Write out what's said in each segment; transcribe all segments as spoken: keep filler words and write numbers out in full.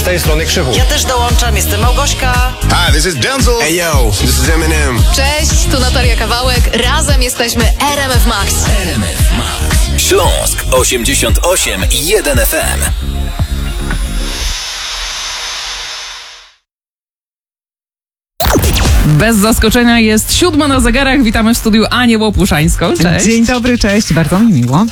Z tej strony Krzychu. Ja też dołączam, jestem Małgośka. Hi, this is Denzel. Hey yo, this is Eminem. Cześć, tu Natalia Kawałek. Razem jesteśmy R M F Max. R M F Max. Śląsk osiemdziesiąt osiem i jeden F M. Bez zaskoczenia jest siódma na zegarach. Witamy w studiu Anię Łopuszańską. Cześć. Dzień dobry, cześć. Bardzo mi miło.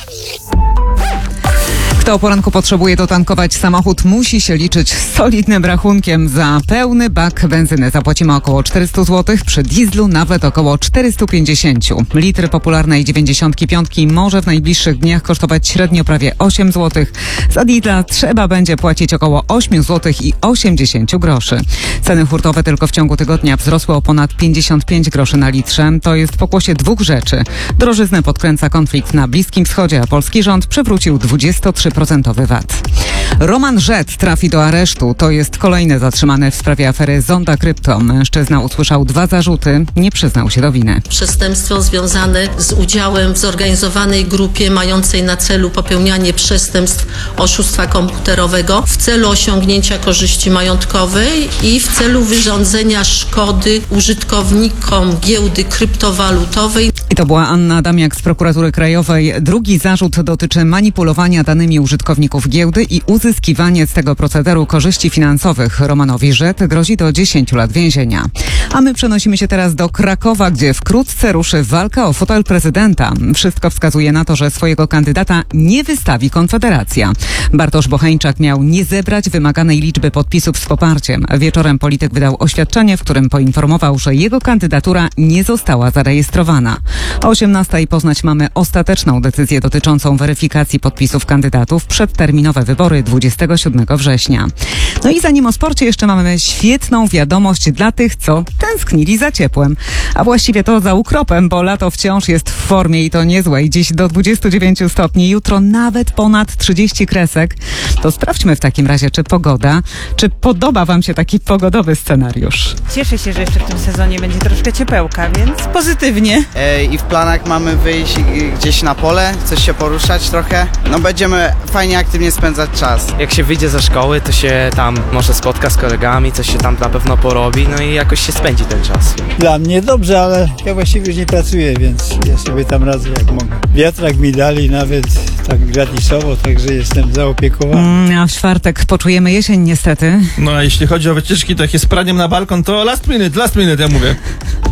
Kto o poranku potrzebuje dotankować samochód, musi się liczyć z solidnym rachunkiem. Za pełny bak benzyny zapłacimy około czterysta złotych, przy dieslu nawet około czterysta pięćdziesiąt. Litr popularnej dziewięćdziesiątki piątki może w najbliższych dniach kosztować średnio prawie osiem złotych. Za diesla trzeba będzie płacić około osiem złotych i osiemdziesiąt groszy. Ceny hurtowe tylko w ciągu tygodnia wzrosły o ponad pięćdziesiąt pięć groszy na litrze. To jest pokłosie dwóch rzeczy. Drożyznę podkręca konflikt na Bliskim Wschodzie, a polski rząd przywrócił dwadzieścia trzy procent V A T. Roman Rzet trafi do aresztu. To jest kolejny zatrzymany w sprawie afery Zonda Krypto. Mężczyzna usłyszał dwa zarzuty, nie przyznał się do winy. Przestępstwo związane z udziałem w zorganizowanej grupie mającej na celu popełnianie przestępstw oszustwa komputerowego w celu osiągnięcia korzyści majątkowej i w celu wyrządzenia szkody użytkownikom giełdy kryptowalutowej. I to była Anna Adamiak z Prokuratury Krajowej. Drugi zarzut dotyczy manipulowania danymi użytkowników giełdy i uzyskiwanie z tego procederu korzyści finansowych. Romanowi Rzet grozi do dziesięciu lat więzienia. A my przenosimy się teraz do Krakowa, gdzie wkrótce ruszy walka o fotel prezydenta. Wszystko wskazuje na to, że swojego kandydata nie wystawi Konfederacja. Bartosz Bocheńczak miał nie zebrać wymaganej liczby podpisów z poparciem. Wieczorem polityk wydał oświadczenie, w którym poinformował, że jego kandydatura nie została zarejestrowana. O osiemnastej poznać mamy ostateczną decyzję dotyczącą weryfikacji podpisów kandydatów. Przedterminowe wybory dwudziestego siódmego września. No i zanim o sporcie, jeszcze mamy świetną wiadomość dla tych, co tęsknili za ciepłem. A właściwie to za ukropem, bo lato wciąż jest w formie i to niezłej. Dziś do dwudziestu dziewięciu stopni, jutro nawet ponad trzydzieści kresek. To sprawdźmy w takim razie, czy pogoda, czy podoba wam się taki pogodowy scenariusz? Cieszę się, że jeszcze w tym sezonie będzie troszkę ciepełka, więc pozytywnie. E, I w planach mamy wyjść gdzieś na pole, coś się poruszać trochę. No będziemy fajnie, aktywnie spędzać czas. Jak się wyjdzie ze szkoły, to się tam może spotka z kolegami, coś się tam na pewno porobi, no i jakoś się spędzi ten czas. Dla mnie dobrze, ale ja właściwie już nie pracuję, więc ja sobie tam radzę jak mogę. Wiatrak mi dali nawet tak gratisowo, także jestem zaopiekowany. Mm, a w czwartek poczujemy jesień niestety. No a jeśli chodzi o wycieczki, to jak jest praniem na balkon, to last minute, last minute, ja mówię.